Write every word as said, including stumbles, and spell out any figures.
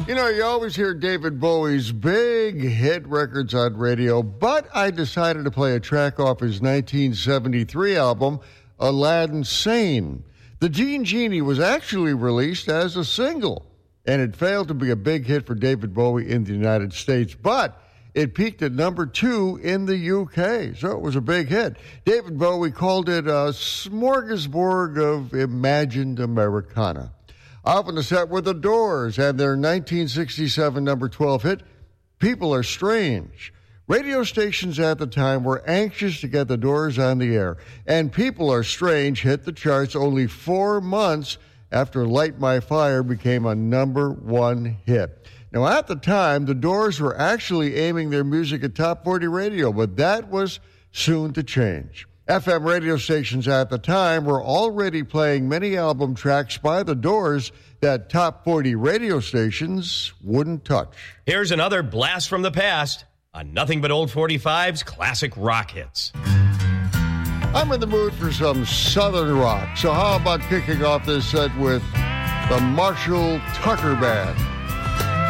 You know, you always hear David Bowie's big hit records on radio, but I decided to play a track off his nineteen seventy-three album, Aladdin Sane. The Gene Genie was actually released as a single, and it failed to be a big hit for David Bowie in the United States, but it peaked at number two in the U K, so it was a big hit. David Bowie called it a smorgasbord of imagined Americana. Off on the set were The Doors and their nineteen sixty-seven number twelve hit, People Are Strange. Radio stations at the time were anxious to get The Doors on the air, and People Are Strange hit the charts only four months after Light My Fire became a number one hit. Now, at the time, The Doors were actually aiming their music at top forty radio, but that was soon to change. F M radio stations at the time were already playing many album tracks by The Doors that top forty radio stations wouldn't touch. Here's another blast from the past on Nothing But Old forty-five's classic rock hits. I'm in the mood for some Southern rock, so how about kicking off this set with the Marshall Tucker Band?